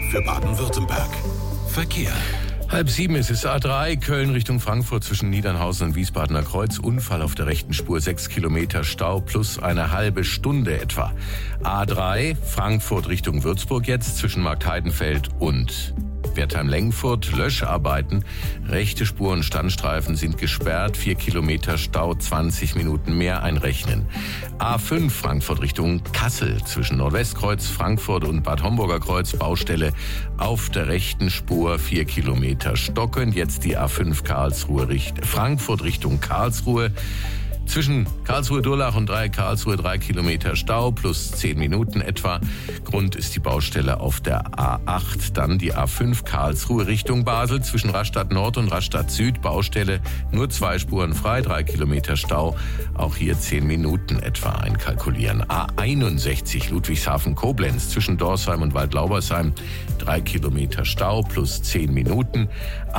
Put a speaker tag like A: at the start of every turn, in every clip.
A: für Baden-Württemberg. Verkehr.
B: 6:30 ist es. A3 Köln Richtung Frankfurt zwischen Niedernhausen und Wiesbadener Kreuz. Unfall auf der rechten Spur, 6 Kilometer Stau plus eine halbe Stunde etwa. A3 Frankfurt Richtung Würzburg jetzt zwischen Marktheidenfeld und Wertheim-Lengfurt. Löscharbeiten. Rechte Spur und Standstreifen sind gesperrt. 4 Kilometer Stau, 20 Minuten mehr einrechnen. A5 Frankfurt Richtung Kassel zwischen Nordwestkreuz, Frankfurt und Bad Homburger Kreuz. Baustelle auf der rechten Spur, 4 Kilometer stockend. Jetzt die A5 Frankfurt Richtung Karlsruhe. Zwischen Karlsruhe-Durlach und Karlsruhe 3 Kilometer Stau plus 10 Minuten etwa. Grund ist die Baustelle auf der A8. Dann die A5 Karlsruhe Richtung Basel zwischen Rastatt Nord und Rastatt Süd. Baustelle nur 2 Spuren frei, 3 Kilometer Stau. Auch hier 10 Minuten etwa einkalkulieren. A61 Ludwigshafen-Koblenz zwischen Dorsheim und Waldlaubersheim. 3 Kilometer Stau plus 10 Minuten.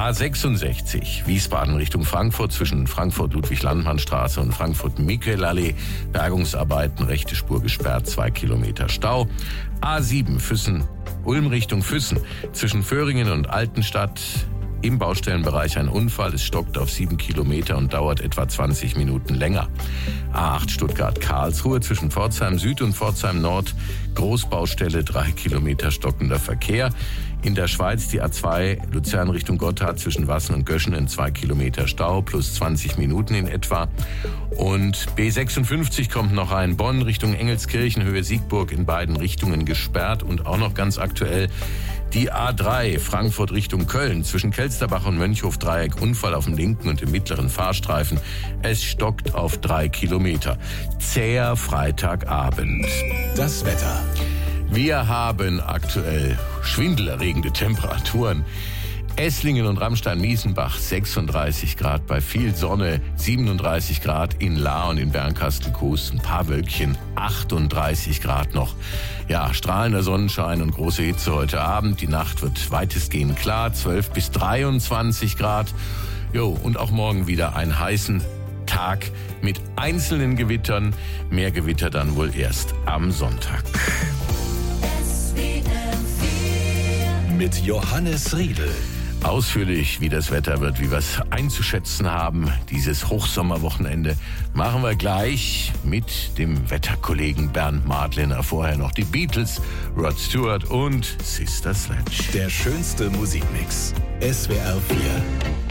B: A66 Wiesbaden Richtung Frankfurt zwischen Frankfurt-Ludwig-Landmann-Straße und Frankfurt-Michaelallee. Bergungsarbeiten, rechte Spur gesperrt, 2 Kilometer Stau. A7 Ulm Richtung Füssen zwischen Föhringen und Altenstadt. Im Baustellenbereich ein Unfall. Es stockt auf 7 Kilometer und dauert etwa 20 Minuten länger. A8 Stuttgart-Karlsruhe zwischen Pforzheim Süd und Pforzheim Nord. Großbaustelle, 3 Kilometer stockender Verkehr. In der Schweiz die A2 Luzern Richtung Gotthard zwischen Wassen und Göschenen 2 Kilometer Stau plus 20 Minuten in etwa. Und B56 kommt noch rein. Bonn Richtung Engelskirchen, Höhe Siegburg in beiden Richtungen gesperrt. Und auch noch ganz aktuell die A3 Frankfurt Richtung Köln zwischen Kelsterbach und Mönchhof-Dreieck. Unfall auf dem linken und im mittleren Fahrstreifen. Es stockt auf 3 Kilometer. Zäher Freitagabend.
A: Das Wetter.
B: Wir haben aktuell schwindelerregende Temperaturen. Esslingen und Ramstein-Miesenbach 36 Grad bei viel Sonne, 37 Grad in Lahr und in Bernkastel-Kues, ein paar Wölkchen, 38 Grad noch. Ja, strahlender Sonnenschein und große Hitze heute Abend. Die Nacht wird weitestgehend klar, 12 bis 23 Grad. Jo, und auch morgen wieder einen heißen Tag mit einzelnen Gewittern. Mehr Gewitter dann wohl erst am Sonntag.
A: Mit Johannes Riedl.
B: Ausführlich, wie das Wetter wird, wie wir es einzuschätzen haben, dieses Hochsommerwochenende, machen wir gleich mit dem Wetterkollegen Bernd Madlener. Vorher noch die Beatles, Rod Stewart und Sister Sledge.
A: Der schönste Musikmix. SWR 4.